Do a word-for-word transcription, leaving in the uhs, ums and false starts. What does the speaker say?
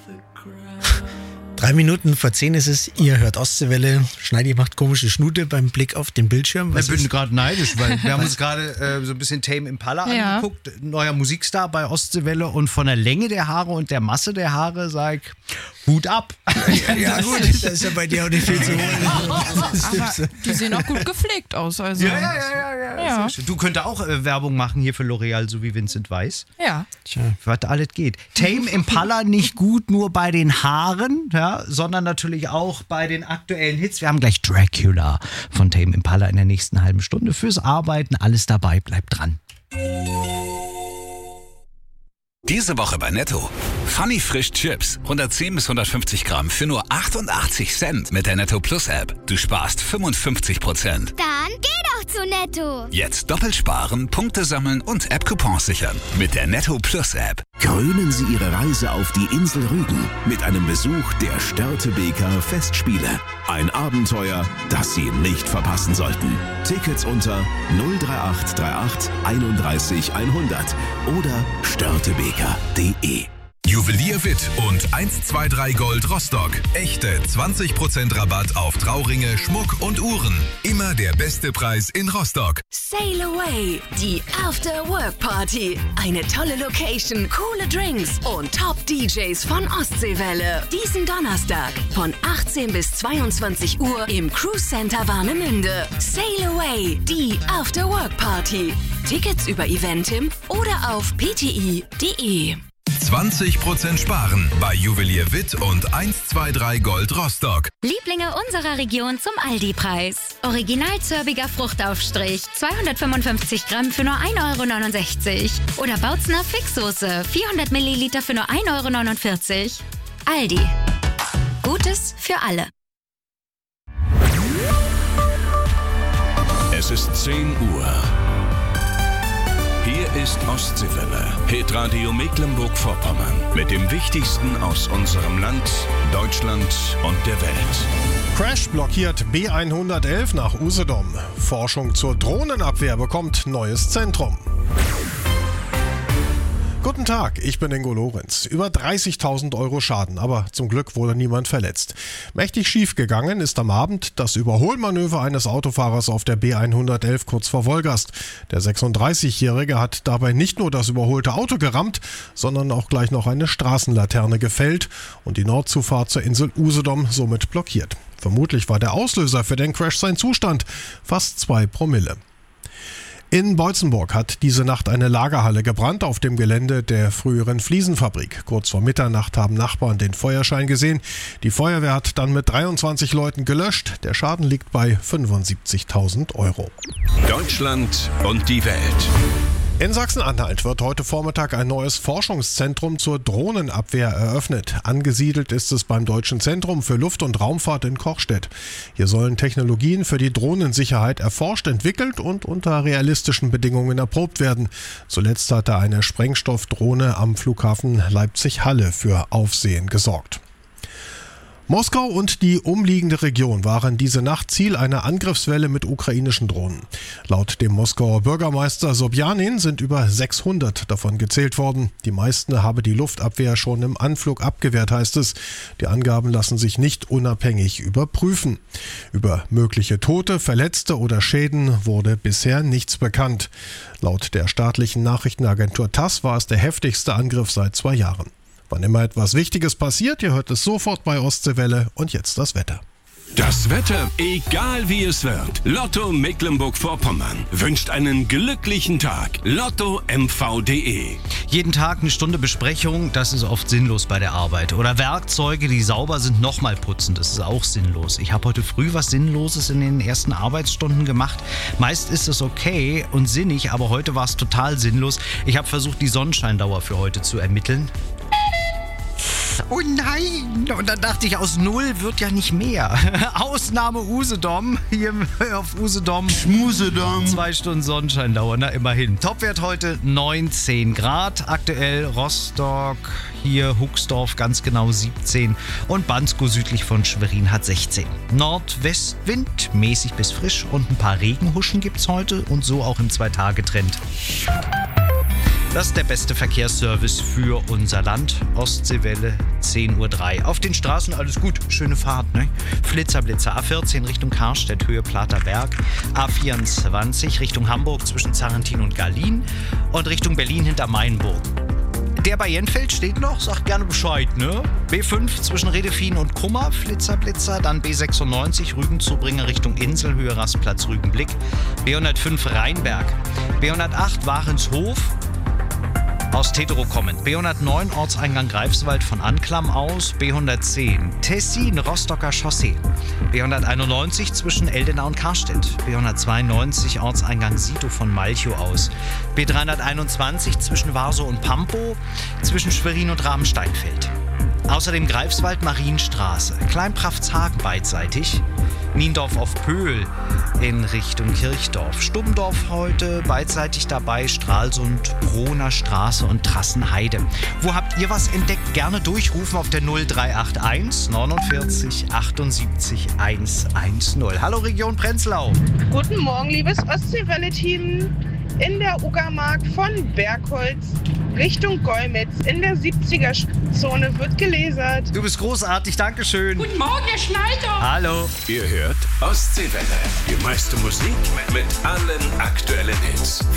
Drei Minuten vor zehn ist es, ihr hört Ostseewelle. Schneidi macht komische Schnute beim Blick auf den Bildschirm. Was ich bin gerade neidisch, weil wir haben uns gerade äh, so ein bisschen Tame Impala ja. angeguckt. Neuer Musikstar bei Ostseewelle und von der Länge der Haare und der Masse der Haare sag ich, Hut ab. Ja, ja gut, das ist ja bei dir auch nicht viel zu holen. Die sehen auch gut gepflegt aus. Also. Ja, ja, ja. ja, ja. ja. Du könntest auch äh, Werbung machen hier für L'Oreal, so wie Vincent Weiss. Ja. Tja, was alles geht. Tame Impala nicht gut nur bei den Haaren, ja, sondern natürlich auch bei den aktuellen Hits. Wir haben gleich Dracula von Tame Impala in der nächsten halben Stunde. Fürs Arbeiten alles dabei, bleibt dran. Diese Woche bei Netto. Funny Frisch Chips. hundertzehn bis hundertfünfzig Gramm für nur achtundachtzig Cent mit der Netto Plus App. Du sparst fünfundfünfzig Prozent. Dann geh doch zu Netto. Jetzt doppelt sparen, Punkte sammeln und App-Coupons sichern. Mit der Netto Plus App. Krönen Sie Ihre Reise auf die Insel Rügen mit einem Besuch der Störtebeker Festspiele. Ein Abenteuer, das Sie nicht verpassen sollten. Tickets unter null drei acht drei acht einunddreißig hundert oder störtebeker punkt de. Juwelier Witt und eins zwei drei Gold Rostock. Echte zwanzig Prozent Rabatt auf Trauringe, Schmuck und Uhren. Immer der beste Preis in Rostock. Sail Away, die After-Work-Party. Eine tolle Location, coole Drinks und Top-D Js von Ostseewelle. Diesen Donnerstag von achtzehn bis zweiundzwanzig Uhr im Cruise Center Warnemünde. Sail Away, die After-Work-Party. Tickets über Eventim oder auf p t i punkt de. zwanzig Prozent sparen bei Juwelier Witt und eins zwei drei Gold Rostock. Lieblinge unserer Region zum Aldi-Preis. Original zörbiger Fruchtaufstrich, zweihundertfünfundfünfzig Gramm für nur ein Euro neunundsechzig. Oder Bautzner Fixsoße, vierhundert Milliliter für nur ein Euro neunundvierzig. Aldi. Gutes für alle. Es ist zehn Uhr. Hier ist Ostseewelle, Hitradio Mecklenburg-Vorpommern. Mit dem Wichtigsten aus unserem Land, Deutschland und der Welt. Crash blockiert B hundertelf nach Usedom. Forschung zur Drohnenabwehr bekommt neues Zentrum. Guten Tag, ich bin Ingo Lorenz. Über dreißigtausend Euro Schaden, aber zum Glück wurde niemand verletzt. Mächtig schief gegangen ist am Abend das Überholmanöver eines Autofahrers auf der B hundertelf kurz vor Wolgast. Der sechsunddreißigjährige hat dabei nicht nur das überholte Auto gerammt, sondern auch gleich noch eine Straßenlaterne gefällt und die Nordzufahrt zur Insel Usedom somit blockiert. Vermutlich war der Auslöser für den Crash sein Zustand, fast zwei Promille. In Beutzenburg hat diese Nacht eine Lagerhalle gebrannt auf dem Gelände der früheren Fliesenfabrik. Kurz vor Mitternacht haben Nachbarn den Feuerschein gesehen. Die Feuerwehr hat dann mit dreiundzwanzig Leuten gelöscht. Der Schaden liegt bei fünfundsiebzigtausend Euro. Deutschland und die Welt. In Sachsen-Anhalt wird heute Vormittag ein neues Forschungszentrum zur Drohnenabwehr eröffnet. Angesiedelt ist es beim Deutschen Zentrum für Luft- und Raumfahrt in Kochstedt. Hier sollen Technologien für die Drohnensicherheit erforscht, entwickelt und unter realistischen Bedingungen erprobt werden. Zuletzt hatte eine Sprengstoffdrohne am Flughafen Leipzig-Halle für Aufsehen gesorgt. Moskau und die umliegende Region waren diese Nacht Ziel einer Angriffswelle mit ukrainischen Drohnen. Laut dem Moskauer Bürgermeister Sobjanin sind über sechshundert davon gezählt worden. Die meisten habe die Luftabwehr schon im Anflug abgewehrt, heißt es. Die Angaben lassen sich nicht unabhängig überprüfen. Über mögliche Tote, Verletzte oder Schäden wurde bisher nichts bekannt. Laut der staatlichen Nachrichtenagentur TASS war es der heftigste Angriff seit zwei Jahren. Wann immer etwas Wichtiges passiert, ihr hört es sofort bei Ostseewelle und jetzt das Wetter. Das Wetter, egal wie es wird. Lotto Mecklenburg-Vorpommern wünscht einen glücklichen Tag. Lotto M V punkt de. Jeden Tag eine Stunde Besprechung, das ist oft sinnlos bei der Arbeit. Oder Werkzeuge, die sauber sind, nochmal putzen, das ist auch sinnlos. Ich habe heute früh was Sinnloses in den ersten Arbeitsstunden gemacht. Meist ist es okay und sinnig, aber heute war es total sinnlos. Ich habe versucht, die Sonnenscheindauer für heute zu ermitteln. Oh nein! Und dann dachte ich, aus Null wird ja nicht mehr. Ausnahme Usedom. Hier auf Usedom. Schmusedom. Zwei Stunden Sonnenscheindauer, na immerhin. Topwert heute neunzehn Grad. Aktuell Rostock, hier Huxdorf ganz genau siebzehn. Und Bansko südlich von Schwerin hat sechzehn. Nordwestwind, mäßig bis frisch. Und ein paar Regenhuschen gibt's heute. Und so auch im Zwei-Tage-Trend. Das ist der beste Verkehrsservice für unser Land. Ostseewelle, zehn Uhr drei. Auf den Straßen alles gut, schöne Fahrt, ne? Flitzer, Blitzer, A vierzehn Richtung Karstedt, Höhe Plater Berg. A vierundzwanzig Richtung Hamburg zwischen Zarrentin und Garlin. Und Richtung Berlin hinter Mainburg. Der bei Jenfeld steht noch, sagt gerne Bescheid, ne? B fünf zwischen Redefien und Kummer, Flitzer, Blitzer, dann B sechsundneunzig Rügenzubringer Richtung Insel, Höhe Rastplatz Rügenblick, B hundertfünf Rheinberg, B hundertacht Warenshof, aus Tetero kommend, B hundertneun Ortseingang Greifswald von Anklam aus, B hundertzehn Tessin Rostocker Chaussee, B hunderteinundneunzig zwischen Eldena und Karstedt, B hundertzweiundneunzig Ortseingang Sito von Malchow aus, B dreihunderteinundzwanzig zwischen Warsow und Pampow, zwischen Schwerin und Rabensteinfeld. Außerdem Greifswald Marienstraße, Kleinpraftshagen beidseitig, Niendorf auf Pöhl in Richtung Kirchdorf, Stummdorf heute beidseitig dabei, Stralsund, Brohner Straße und Trassenheide. Wo habt ihr was entdeckt? Gerne durchrufen auf der null drei acht eins neunundvierzig achtundsiebzig hundertzehn. Hallo Region Prenzlau. Guten Morgen, liebes Ostseewelle-Team. In der Uckermark von Bergholz Richtung Golmitz in der siebziger-Zone wird gelasert. Du bist großartig, Dankeschön. Guten Morgen, Herr Schneider. Hallo. Ihr hört Ostseewelle. Die meiste Musik mit allen aktuellen Hits.